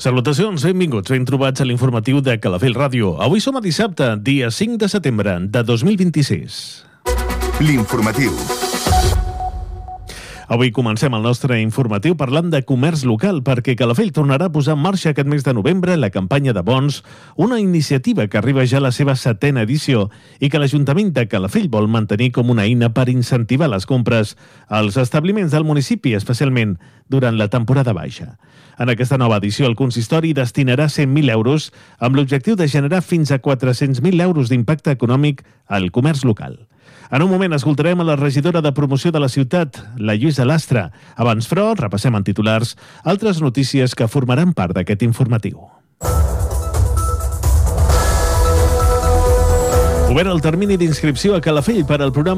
Salutacions, benvinguts, ben trobats a l'informatiu de Calafell Ràdio. Avui som a dissabte, dia 5 de setembre de 2026. L'informatiu. Avui comencem el nostre informatiu parlant de comerç local, perquè Calafell tornarà a posar en marxa aquest mes de novembre la campanya de bons, una iniciativa que arriba ja a la seva 7ª edició i que l'Ajuntament de Calafell vol mantenir com una eina per incentivar les compres als establiments del municipi, especialment durant la temporada baixa. En aquesta nova edició, el consistori destinarà 100.000 euros amb l'objectiu de generar fins a 400.000 euros d'impacte econòmic al comerç local. En un moment escoltarem a la regidora de promoció de la ciutat, la Lluïsa Lastra. Abans, però, repassem en titulars altres notícies que formaran part d'aquest informatiu. Obert el termini d'inscripció a Calafell per al programa